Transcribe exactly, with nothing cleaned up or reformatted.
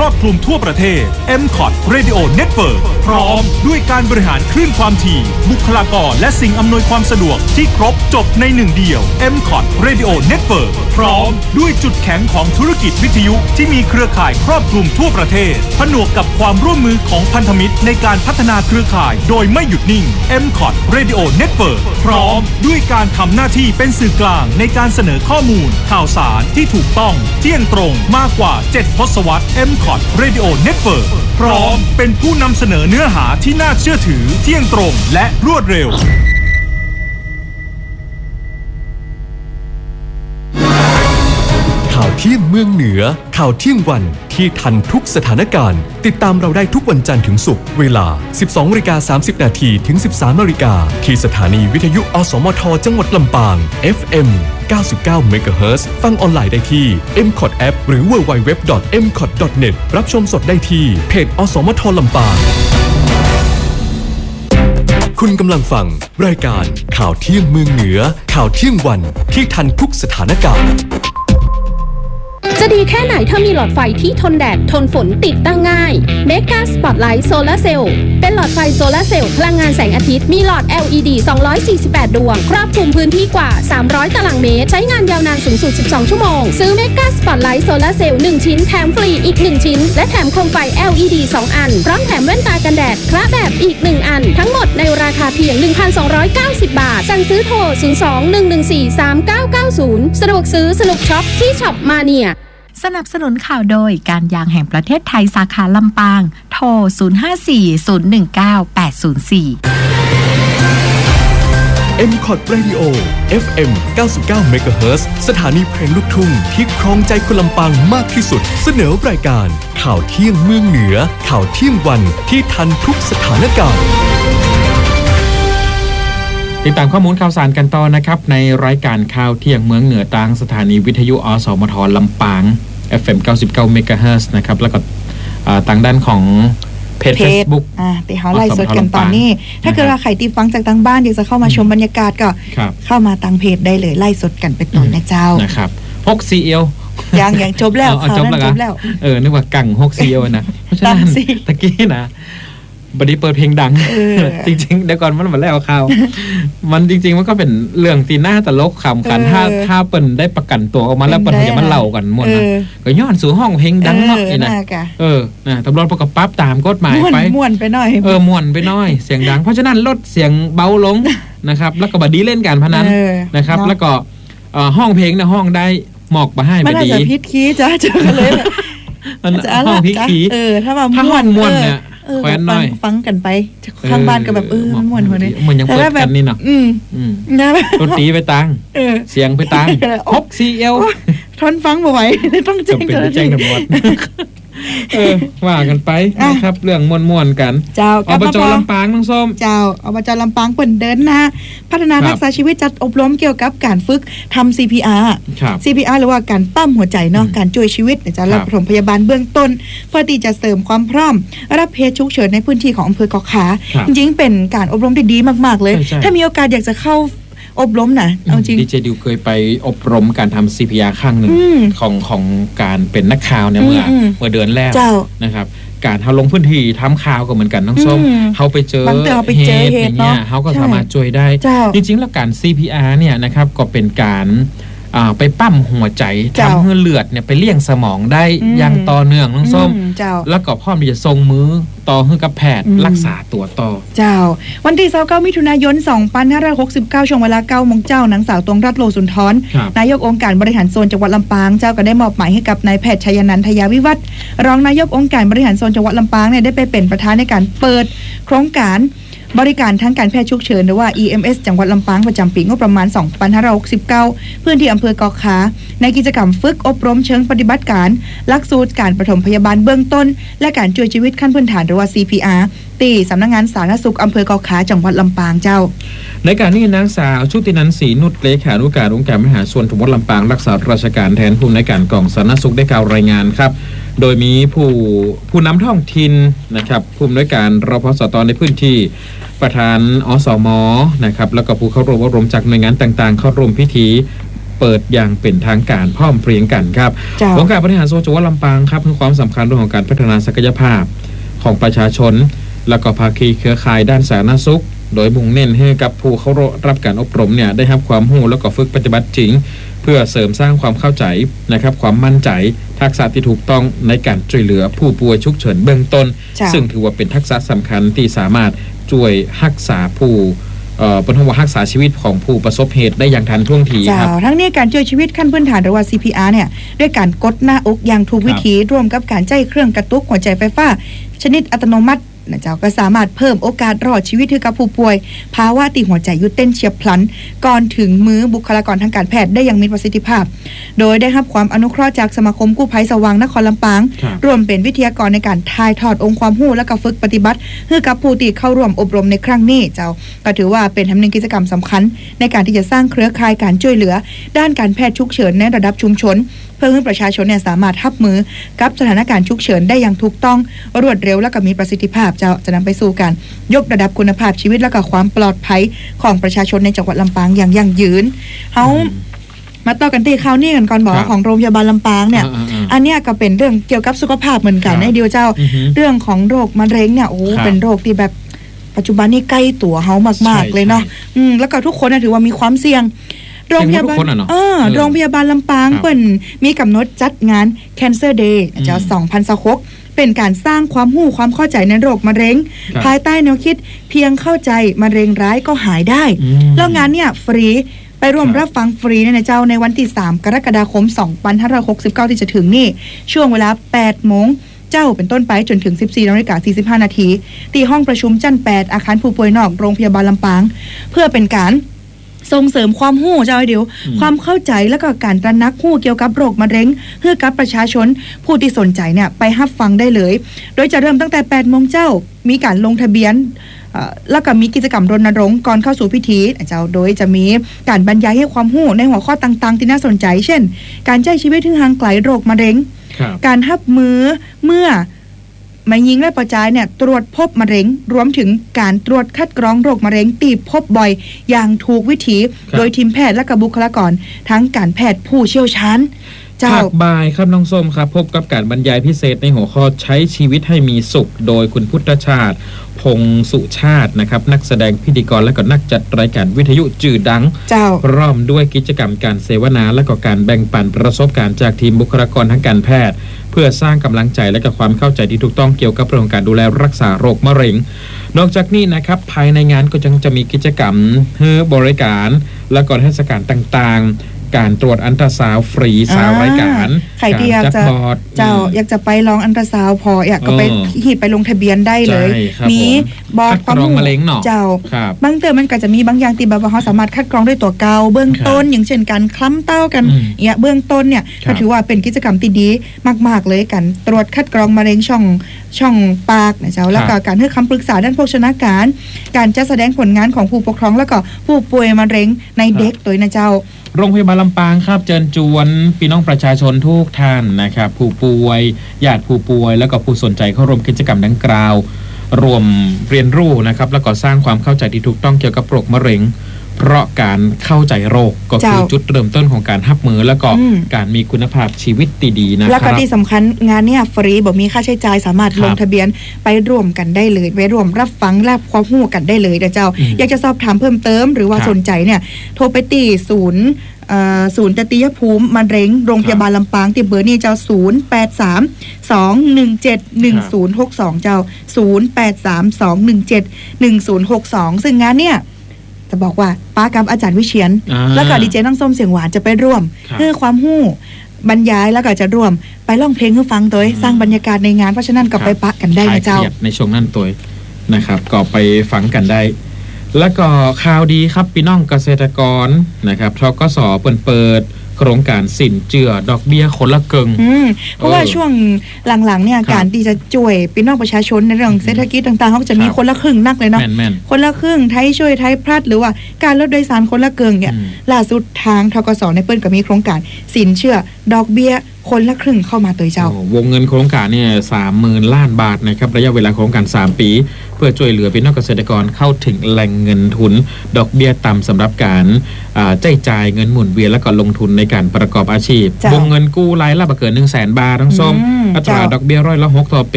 อบคลุมทั่วประเทศ เอ็ม คอท Radio Network พร้อมด้วยการบริหารคลื่นความถี่บุคลากรและสิ่งอำนวยความสะดวกที่ครบจบในหนึ่งเดียว เอ็ม คอท Radio Network พร้อมด้วยจุดแข็งของธุรกิจวิทยุที่มีเครือข่ายครอบคลุมทั่วประเทศผนวกกับความร่วมมือของพันธมิตรในการพัฒนาเครือข่ายโดยไม่หยุดนิ่ง เอ็ม คอท Radio Network พร้อมด้วยการทำหน้าที่เป็นสื่อกลางในการเสนอข้อมูลข่าวสารที่ถูกต้องเที่ยงตรงมากกว่าเจ็ดทศวรรษ เอ็ม คอท Radio Network พร้อมเป็นผู้นำเสนอเนื้อหาที่น่าเชื่อถือเที่ยงตรงและรวดเร็วข่าวเที่ยงเมืองเหนือข่าวเที่ยงวันที่ทันทุกสถานการณ์ติดตามเราได้ทุกวันจันทร์ถึงศุกร์เวลา สิบสองนาฬิกาสามสิบนาทีถึง สิบสามนาฬิกาที่สถานีวิทยุอสมทจังหวัดลำปาง เอฟ เอ็ม เก้าสิบเก้า เมกะเฮิรตซ์ ฟังออนไลน์ได้ที่ เอ็ม คอท App หรือ ดับเบิลยู ดับเบิลยู ดับเบิลยู ดอท เอ็ม คอท ดอท เน็ต รับชมสดได้ที่เพจอสมทลำปางคุณกำลังฟังรายการข่าวเที่ยงเมืองเหนือข่าวเที่ยงวันที่ทันทุกสถานการณ์จะดีแค่ไหนถ้ามีหลอดไฟที่ทนแดดทนฝนติดตั้งง่าย Mega Spotlight Solar Cell เป็นหลอดไฟโซลาร์เซลล์พลังงานแสงอาทิตย์มีหลอด แอล อี ดี สองร้อยสี่สิบแปดดวงครอบคลุมพื้นที่กว่าสามร้อยตารางเมตรใช้งานยาวนานสูงสุดสิบสองชั่วโมงซื้อ Mega Spotlight Solar Cell หนึ่งชิ้นแถมฟรีอีกหนึ่งชิ้นและแถมโคมไฟ แอล อี ดี สองอันพร้อมแถมแว่นตากันแดดคละแบบอีกหนึ่งอันทั้งหมดในราคาเพียง หนึ่งพันสองร้อยเก้าสิบ บาทสั่งซื้อโทรศูนย์ สอง หนึ่ง หนึ่ง สี่ สาม เก้า เก้า ศูนย์สะดวกซื้อสนุกช็อปที่ช็อปมาเนียสนับสนุนข่าวโดยการยางแห่งประเทศไทยสาขาลำปางโทรศูนย์ ห้า สี่ ศูนย์ หนึ่ง เก้า แปด ศูนย์ สี่เอ็ม คอท Radio เอฟ เอ็ม เก้าสิบเก้า เมกะเฮิรตซ์ สถานีเพลงลูกทุ่งที่ครองใจคนลำปางมากที่สุดเสนอรายการข่าวเที่ยงเมืองเหนือข่าวเที่ยงวันที่ทันทุกสถานการณ์ติดตามข้อมูลข่าวสารกันต่อนะครับในรายการข่าวเที่ยงเมืองเหนือทางสถานีวิทยุอสมทลำปาง เอฟ เอ็ม เก้าสิบเก้า เมกะเฮิรตซ์นะครับแล้วก็ทางด้านของเพจ Facebook อ่าไปหาไลฟ์สดกันตอนนี้ถ้าเกิดว่าใครที่ฟังจากทางบ้านอยากจะเข้ามาชมบรรยากาศก็เข้ามาทางเพจได้เลยไลฟ์สดกันไปตอนนะเจ้านะครับหก ซี เอลยังยังจบแล้วค่ะจบแล้วเออนึกว่ากังหก ซี เอล นะเพราะฉะนั้นตะกี้นะบัดนี้เปิดเพลงดังจริงๆเดี๋ยวก่อนมันมาแล้วข่าวมันจริงๆมันก็เป็นเรื่องตีหน้าตลกขำขันถ้าถ้าเปิ้นได้ประกันตัวออกมาแล้วเปิ้นอย่ามาเล่ากันหมดนะก็ย้อนสู่ห้องเพลงดังเนาะนี่นะเออนะตำรวจก็ปรับตามกฎหมายไปม่วนไปหน่อยเออม่วนไปหน่อยเสียงดังเพราะฉะนั้นลดเสียงเบาลงนะครับแล้วก็บัดนี้เล่นการพนันนะครับแล้วก็ห้องเพลงนะห้องได้หมอกมาให้ไปดีมันอาจจะพิษขี้จ้าเจอกันเลยห้องพิษขี้เออถ้าว่าม่วนเนี่ยแควนหน่อยฟังกันไปข้างบ้านก็แบบเออม่วนหัวนี้มันยังเปิดกันนี่เนาะอืมนะดนตรีไปตังเสียงไปตังหก ซี เอลทนฟังบ่ไหวต้องแจ้งเจ้าหน้าที่ตำรวจเออว่ากันไปนะครับเรื่องม่วนๆกันเจ้าอบจลำปางน้องส้มเจ้าอบจลำปางเปิ่นเดินหน้าพัฒนาทักษะชีวิตจัดอบรมเกี่ยวกับการฝึกทำ ซี พี อาร์ ซี พี อาร์ หรือว่าการปั๊มหัวใจเนาะการช่วยชีวิตนะจ๊ะและปฐมพยาบาลเบื้องต้นเพื่อที่จะเสริมความพร้อมรับเหตุฉุกเฉินในพื้นที่ของอำเภอเกาะขาจริงๆเป็นการอบรมที่ดีมากๆเลยถ้ามีโอกาสอยากจะเข้าอบรมนะเอาจริงดีเจดิวเคยไปอบรมการทำ ซี พี อาร์ ครั้งหนึ่งของของการเป็นนักข่าวเนี่ยเมื่อเมื่อเดือนแรกนะครับการเขาลงพื้นที่ทำข่าวก็เหมือนกันน้องส้มเขาไปเจอเหตุอย่างเงี้ยเขาก็สามารถช่วยได้จริงๆแล้วการ ซี พี อาร์ เนี่ยนะครับก็เป็นการไปปั้มหัวใจทำให้เลือดเนี่ยไปเลี้ยงสมองได้อย่างต่อเนื่องน้องส้มแล้วก็พร้อมที่จะส่งมือต่อให้กับแพทย์รักษาตัวต่อเจ้าวันที่ยี่สิบเก้ามิถุนายนสองพันห้าร้อยหกสิบเก้าช่วงเวลาเก้าโมงเจ้านางสาวตรงรัตน์โลสุนทรนายกองค์การบริหารโซนจังหวัดลำปางเจ้าก็ได้มอบหมายให้กับนายแพทย์ชัยนันท์ทยาวิวัฒน์รองนายกองค์การบริหารโซนจังหวัดลำปางเนี่ยได้ไปเป็นประธานในการเปิดโครงการบริการทางการแพทย์ฉุกเฉินหรือว่า อี เอ็ม เอส จังหวัดลำปางประจำปีงบประมาณสองพันห้าร้อยหกสิบเก้าพื้นที่อำเภอเกาะขาในกิจกรรมฝึกอบรมเชิงปฏิบัติการหลักสูตรการปฐมพยาบาลเบื้องต้นและการช่วยชีวิตขั้นพื้นฐานหรือว่า ซี พี อาร์ ที่สำนักงานสาธารณสุขอำเภอเกาะขาจังหวัดลำปางเจ้าในการนี้นางสาวชุตินันท์ศรีนุชเลขานุการองค์การบริหารส่วนจังหวัดลำปางรักษาราชการแทนผู้อำนวยการกองสาธารณสุขได้กล่าวรายงานครับโดยมีผู้ผู้นำท้องถิ่นนะครับผู้อำนวยการรพสตในพื้นที่ประธานอสมนะครับแล้วก็ผู้เข้าร่วมอบรมจากหน่วยงานต่างๆเข้าร่วมพิธีเปิดอย่างเป็นทางการพร้อมเพรียงกันครับองค์การบริหารส่วนจังหวัดลำปางครับให้ความสำคัญเรื่องของการพัฒนาศักยภาพของประชาชนแล้วก็ภาคีเครือข่ายด้านสาธารณสุขโดยมุ่งเน้นให้กับผู้เข้ารับการอบรมเนี่ยได้รับความรู้แล้วก็ฝึกปฏิบัติจริงเพื่อเสริมสร้างความเข้าใจนะครับความมั่นใจทักษะที่ถูกต้องในการช่วยเหลือผู้ป่วยฉุกเฉินเบื้องต้นซึ่งถือว่าเป็นทักษะสำคัญที่สามารถช่วยรักษาผู้เอ่อเป็นว่ารักษาชีวิตของผู้ประสบเหตุได้อย่างทันท่วงทีครับทั้งนี้การช่วยชีวิตขั้นพื้นฐานหรือว่า ซี พี อาร์ เนี่ยด้วยการกดหน้าอกอย่างถูกวิธีร่วมกับการใช้เครื่องกระตุกหัวใจไฟฟ้าชนิดอัตโนมัตินะเจ้าก็สามารถเพิ่มโอกาสรอดชีวิตให้กับผู้ป่วยภาวะตีหัวใจหยุดเต้นเฉียบพลันก่อนถึงมือบุคลากรทางการแพทย์ได้อย่างมีประสิทธิภาพโดยได้รับความอนุเคราะห์จากสมาคมกู้ภัยสว่างนครลำปางรวมเป็นวิทยากรในการถ่ายทอดองค์ความรู้และก็ฝึกปฏิบัติให้กับผู้ที่เข้าร่วมอบรมในครั้งนี้เจ้าก็ถือว่าเป็นทำหนึ่งกิจกรรมสำคัญในการที่จะสร้างเครือข่ายการช่วยเหลือด้านการแพทย์ฉุกเฉินในระดับชุมชนเพื่อให้ประชาชนเนี่ยสามารถรับมือกับสถานการณ์ฉุกเฉินได้อย่างถูกต้องรวดเร็วและก็มีประสิทธิภาพจะจะนำไปสู่การยกระดับคุณภาพชีวิตและก็ความปลอดภัยของประชาชนในจังหวัดลำปางอย่างยั่งยืนเฮามาต่อกันที่ข่าวนี้กันก่อนบอกของโรงพยาบาลลำปางเนี่ยอันเนี้ยก็เป็นเรื่องเกี่ยวกับสุขภาพเหมือนกันในเดียวเจ้าเรื่องของโรคมะเร็งเนี่ยโอ้เป็นโรคที่แบบปัจจุบันนี้ใกล้ตัวเฮามากๆเลยเนาะอืมแล้วก็ทุกคนถือว่ามีความเสี่ยงโรงพยาบาลเออโรงพยาบาลลำปางเปิ่นมีกำหนดจัดงาน Cancer Day จะสองพันยี่สิบหกเป็นการสร้างความรู้ความเข้าใจในโรคมะเร็งภายใต้แนวคิดเพียงเข้าใจมะเร็งร้ายก็หายได้แล้วงานเนี่ยฟรีไปร่วมรับฟังฟรีในเจ้าในวันที่สามกรกฎาคมสองพันห้าร้อยหกสิบเก้าที่จะถึงนี่ช่วงเวลา แปดโมงเจ้าเป็นต้นไปจนถึง สิบสี่นาฬิกาสี่สิบห้านาทีที่ห้องประชุมชั้นแปดอาคารผู้ป่วยนอกโรงพยาบาลลำปางเพื่อเป็นการส่งเสริมความรู้เจ้าเดียวความเข้าใจและก็การตระหนักรู้เกี่ยวกับโรคมะเร็งเพื่อกับประชาชนผู้ที่สนใจเนี่ยไปรับฟังได้เลยโดยจะเริ่มตั้งแต่ แปดโมงเจ้ามีการลงทะเบียนแล้วก็มีกิจกรรมรณรงค์ก่อนเข้าสู่พิธีเจ้าโดยจะมีการบรรยายให้ความรู้ในหัวข้อต่างๆที่น่าสนใจเช่นการใช้ชีวิตที่ห่างไกลโรคมะเร็งการรับมือเมื่อไม่ยิงและประจายเนี่ยตรวจพบมะเร็งรวมถึงการตรวจคัดกรองโรคมะเร็งตีพบบ่อยอย่างถูกวิธีโดยทีมแพทย์และก็บุคลากรทั้งการแพทย์ผู้เชี่ยวชาญภาคบ่ายครับน้องส้มครับพบกับการบรรยายพิเศษในหัวข้อใช้ชีวิตให้มีสุขโดยคุณพุทธชาติพงสุชาตินะครับนักแสดงพิธีกรและก็นักจัดรายการวิทยุชื่อดังพร้อมด้วยกิจกรรมการเสวนาและก็การแบ่งปันประสบการณ์จากทีมบุคลากรทางการแพทย์เพื่อสร้างกำลังใจและก็ความเข้าใจที่ถูกต้องเกี่ยวกับเรื่องการดูแลรักษาโรคมะเร็งนอกจากนี้นะครับภายในงานก็ยังจะมีกิจกรรมให้บริการและก็เทศกาลต่างๆการตรวจอัลตราซาวด์ฟรีสาวรายการใครที่อยากจะเจ้าอยากจะไปลองอัลตราซาวด์พออยากก็ไปหีดไปลงทะเบียนได้เลยมีบอร์ดความรู้เจ้าบางเติมมันก็จะมีบางอย่างที่แบบว่าเขาสามารถคัดกรองด้วยตัวเกาเบื้องต้นอย่างเช่นการคล้ำเต้ากันเนี่ยเบื้องต้นเนี่ยก็ถือว่าเป็นกิจกรรมที่ดีมากๆเลยกันตรวจคัดกรองมะเร็งช่องช่องปากนะเจ้าแล้วก็การให้คำปรึกษาด้านโภชนาการการจัดแสดงผลงานของผู้ปกครองแล้วก็ผู้ป่วยมะเร็งในเด็กตัวนะเจ้าโรงพยาบาลลำปางครับเชิญชวนพี่น้องประชาชนทุกท่านนะครับผู้ป่วยญาติผู้ป่วยแล้วก็ผู้สนใจเข้าร่วมกิจกรรมดังกล่าวรวมเรียนรู้นะครับแล้วก็สร้างความเข้าใจที่ถูกต้องเกี่ยวกับโรคมะเร็งเพราะการเข้าใจโรคก็คือจุดเริ่มต้นของการรับมือแล้วก็การมีคุณภาพชีวิตดีๆนะครับแล้วก็ที่สำคัญงานเนี่ยฟรีบ่มีค่าใช้จ่ายสามารถลงทะเบียนไปร่วมกันได้เลยไปร่วมรับฟังรับความรู้กันได้เลยนะเจ้าอยากจะสอบถามเพิ่มเติมหรือว่าสนใจเนี่ยโทรไปตีศูนย์ศูนย์ตติยภูมิมะเร็งโรงพยาบาลลำปางที่เบอร์นี้เจ้าศูนย์ แปด สาม สอง หนึ่ง เจ็ด หนึ่ง ศูนย์ หก สองเจ้าศูนย์ แปด สาม สอง หนึ่ง เจ็ด หนึ่ง ศูนย์ หก สองซึ่งงานเนี่ยจะบอกว่าป้ากับอาจารย์วิเชียรแล้วก็ดีเจน้องส้มเสียงหวานจะไปร่วมเพื่อความหู้บรรยายแล้วก็จะร่วมไปร้องเพลงให้ฟังตัวสร้างบรรยากาศในงานเพราะฉะนั้นก็ไปปะกันได้นะเจ้าในช่วงนั้นตัวนะครับก็ไปฟังกันได้แล้วก็ข่าวดีครับพี่น้องเกษตรกรนะครับทกสเปิดเปิดโครงการสินเจือดอกเบี้ยคนละเกิงเพราะว่าช่วงหลังๆเนี่ยการที่จะช่วยพี่น้องประชาชนในเรื่องเศรษฐกิจต่างๆเขาจะมีคนละครึ่งนักเลยเนาะคนละครึ่งไทยช่วยไทยพลัดหรือว่าการลดโดยสารคนละเกิงเนี่ยล่าสุดทางทกสในเปิ้ลก็มีโครงการสินเชื่อดอกเบี้ยคนละครึ่งเข้ามาตัวเจ้าวงเงินโครงการเนี่ยสามหมื่นล้านบาทนะครับระยะเวลาโครงการสามปีเพื่อช่วยเหลือพี่น้องเกษตรกรเข้าถึงแหล่งเงินทุนดอกเบี้ยต่ำสำหรับการใช้จ่ายเงินหมุนเวียนและก็ลงทุนในการประกอบอาชีพวงเงินกู้รายละไม่เกิน หนึ่งแสน บาททั้งส้มอัตราดอกเบี้ยร้อยละหกต่อปี